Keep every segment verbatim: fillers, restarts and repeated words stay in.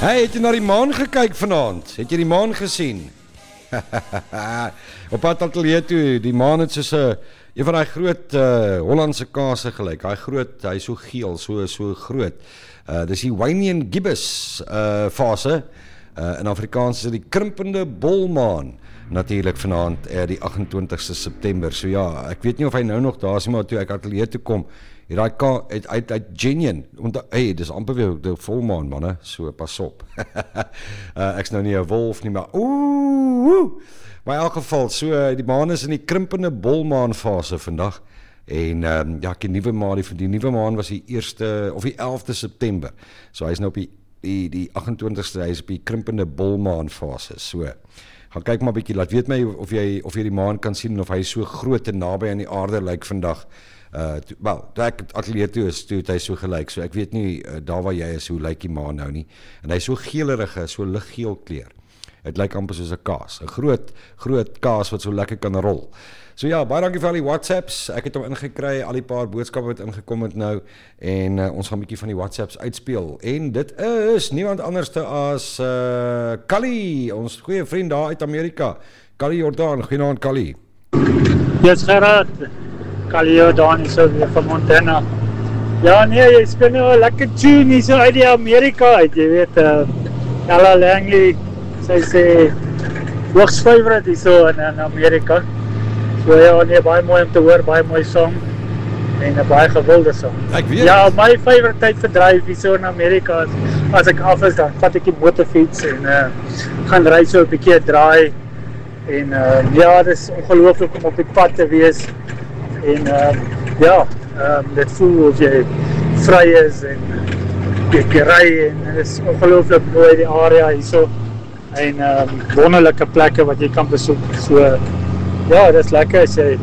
Hey, het jy na die maan gekyk vanaand? Het jy die maan gesien? Op pad atelier toe, die maan het soos 'n een van die groot uh, Hollandse kase gelyk. Hy groot, hy so geel, so so groot. Uh, dis die Wainian gibbous uh, fase. Uh, in Afrikaans is dit die krimpende bolmaan. Natuurlik vanaand uh, die agentwintigste September. So ja, ek weet nie of hy nou nog daar is, maar toe ek atelier toe kom, het hy ka uit uit uit genuen. Want hey, dis amper weer die volmaan manne, so pas op. uh, ek's nou nie 'n wolf nie, maar ooh. Maar in elk geval, so die maan is in die krimpende bolmaanfase vandag. En um, ja, die nuwe maan, die, die nuwe maan was die eerste of die elfde September. So hy's nou op die die die agentwintigste, hy's op die krimpende bolmaanfase. So gaan kyk maar 'n bietjie, laat weet my of jy of jy die maan kan sien of hy so groot en naby aan die aarde lyk vandag. Uh to, wel, toe ek atelier toe is, toe het hy so gelyk. So ek weet nie uh, daar waar jy is hoe lyk die maan nou nie. En hy's so geelerige, so liggeel kleur. Het lyk amper soos 'n kaas, 'n groot groot kaas wat so lekker kan rol. So ja, baie dankie vir al die WhatsApps. Ek het hom ingekry, al die paar boodskappe wat ingekom het nou en uh, ons gaan 'n bietjie van die WhatsApps uitspeel. En dit is niemand anderste as uh Kali, ons goeie vriend daar uit Amerika. Kali Jordan, goeienaand Kali. Yes, Gerard. Kali Jordan is so weer van Montana. Ja nee, jy speel nou 'n lekker tune hier so uit die Amerika uit, jy weet, uh Ella Langley, sy sê hoogs favorite hier so in, in Amerika. So ja, nee, baie mooi om te hoor, baie mooi song en 'n baie gewilde song. Ek weet. Ja, my favorite tyd vir dryf hier so in Amerika is as ek af is, dan vat ek die motorfiets en uh, gaan ry so 'n bietjie draai en uh, ja, dis ongelooflik om op die pad te wees en uh, ja, um, dit voel of jy vry is en jy ry en dit is ongelooflik mooi die area hier so en um, wonderlike plekke wat jy kan besoek. So ja, dit is lekker as jy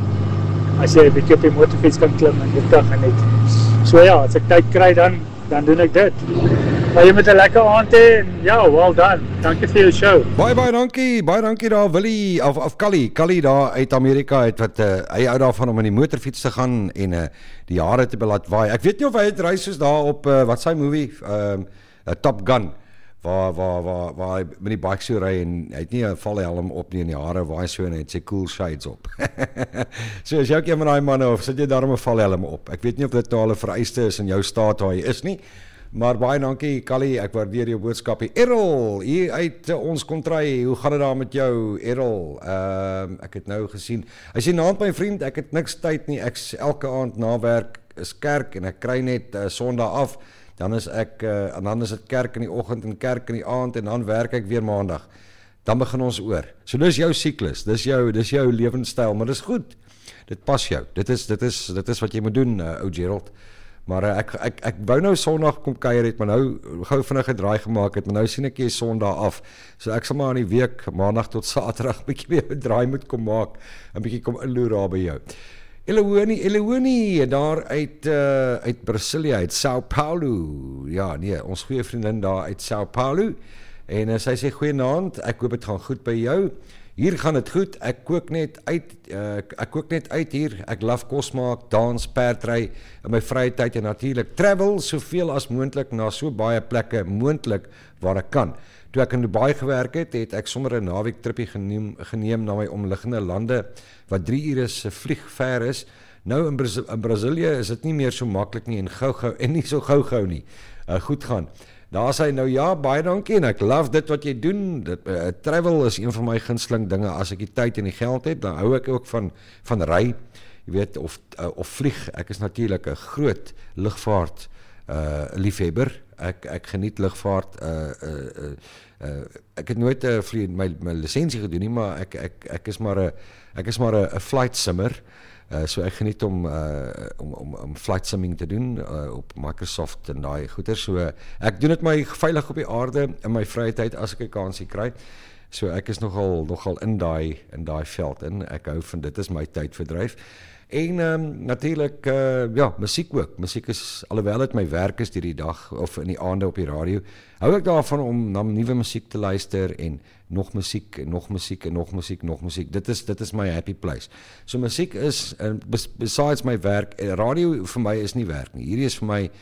as jy 'n bietjie op die motorfiets kan klim en dit kan geniet. So ja, as ek tyd kry dan dan doen ek dit. Maar jy moet 'n lekker aand hê en ja, well done. Dankie vir jou show. Baie baie dankie, baie dankie daar Willie of of Kali, Kali daar uit Amerika het wat uh, hy hou daarvan om in die motorfiets te gaan en uh, die hare te laat waai. Ek weet nie of hy het ry soos daar op uh, wat sy movie um, uh, Top Gun. Waar, waar, waar, waar hy met die bike so ry en hy het nie 'n valhelm op nie en die hare waai so en hy het sy cool shades op. So as jy ook een van daai manne of sit jy daarom 'n valhelm op. Ek weet nie of dit nou al 'n vereiste is in jou staat waar jy is nie, maar baie dankie Kali, ek waardeer jou boodskap. Errol, hier uit uh, ons kontry, hoe gaan dit daar met jou Errol? Uh, ek het nou gesien, hy sê naand my vriend, ek het niks tyd nie, ek elke aand na werk is kerk en ek kry net uh, Sondag af. Dan is ek, uh, en dan is dit kerk in die oggend en kerk in die aand en dan werk ek weer maandag. Dan begin ons oor. So dis jou siklus, dis jou, dis jou lewenstyl, maar dis goed. Dit pas jou. Dit is, dit is, dit is wat jy moet doen, uh, ou Gerald. Maar uh, ek, ek, ek wou nou Sondag kom kuier het, maar nou gou vinnig 'n draai gemaak het, maar nou sien ek jy Sondag af. So ek sal maar in die week, maandag tot Saterdag, 'n bietjie weer 'n draai moet kom maak, 'n bietjie kom inloer daar by jou. Elewoni, Elewoni, daar uit, uh, uit Brasilia, uit Sao Paulo. Ja, nee, ons goeie vriendin daar uit Sao Paulo. En uh, sy sê, goeienaand, ek hoop het gaan goed by jou. Hier gaan het goed, ek kook net uit, uh, ek kook net uit hier, ek laf kos maak, dans, perdry, in my vrye tyd en natuurlik travel, soveel as moontlik na so baie plekke moontlik waar ek kan. Toe ek in Dubai gewerk het, het ek sommer 'n naweek trippie geneem, geneem na my omliggende lande, wat drie ure se vlieg ver is. Nou in, Braz in Brasilia is dit nie meer so maklik nie en gou-gou en nie so gou-gou nie. Uh, goed gaan. Daar sê hy nou ja, baie dankie en ek love dit wat jy doen. Dit, uh, travel is een van my gunsteling dinge. As ek die tyd en die geld het, dan hou ek ook van van ry. Jy weet of uh, of vlieg. Ek is natuurlik 'n groot lugvaart uh liefhebber. Ek ek geniet lugvaart. Uh uh uh, uh ek het nooit 'n uh, vlieg my my lisensie gedoen nie, maar ek ek ek is maar 'n ek is maar 'n flight simmer. Uh, so ek geniet om, uh, om, om, om flight simming te doen uh, op Microsoft en daai goeie. So uh, ek doen dit my veilig op die aarde in my vrye tyd as ek 'n kansie kry. So ek is nogal nogal in daai in daai veld in. Ek hou van dit, is my tydverdryf. En um, natuurlik uh, ja, musiek ook. Musiek is, alhoewel dit my werk is hierdie dag of in die aande op die radio, hou ek daarvan om na nuwe musiek te luister en nog musiek en nog musiek en nog musiek, nog musiek. Dit is dit is my happy place. So musiek is uh, besides my werk, radio vir my is nie werk nie. Hierdie is vir my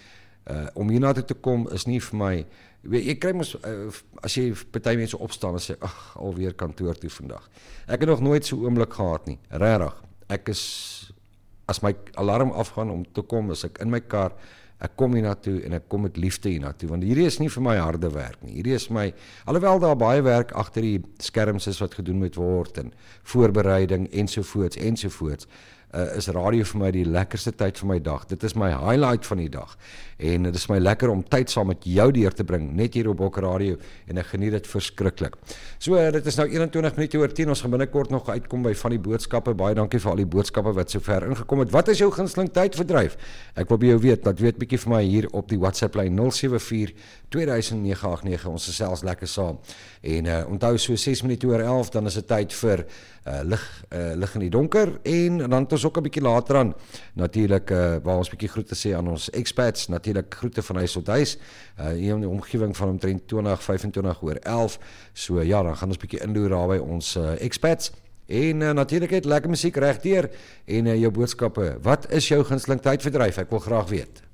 uh, om hiernatoe te kom is nie vir my, weet, jy kry mos, uh, as jy party mense opstaan en sê, ag, alweer kantoor toe vandag. Ek het nog nooit so oomblik gehad nie, regtig. Ek is, as my alarm afgaan om te kom, as ek in my kar, ek kom hiernatoe en ek kom met liefde hiernatoe, want hierdie is nie vir my harde werk nie, hierdie is my, alhoewel daar baie werk agter die skerms is wat gedoen moet word, en voorbereiding, ensovoorts, ensovoorts, uh, is radio vir my die lekkerste tyd van my dag, dit is my highlight van die dag, en dit is my lekker om tyd saam met jou deur te bring, net hier op Bok Radio, en ek geniet dit verskriklik. So, uh, dit is nou eenentwintig minute oor tien, ons gaan binnekort nog uitkom by van die boodskappe, baie dankie vir al die boodskappe wat so ver ingekom het. Wat is jou gunsteling tydverdryf? Ek wil by jou weet, dat weet bietjie vir my hier op die WhatsApp lyn nul sewe vier twee duisend nege agt nege, ons is selfs lekker saam. En uh, onthou so ses minute oor elf, dan is dit tyd vir uh, lig, uh, lig in die donker, en dan het ons ook 'n bietjie later aan, natuurlik, uh, waar ons bietjie groete sê aan ons expats, natuurlik groete van huis tot huis, uh, hier in die omgewing van omtrent twintig, vyfentwintig oor elf, so ja, dan gaan ons bietjie inloer daar by ons uh, expats, en uh, natuurlik het lekker musiek regdeur, en uh, jou boodskappe, wat is jou gunsteling tydverdryf, ek wil graag weet.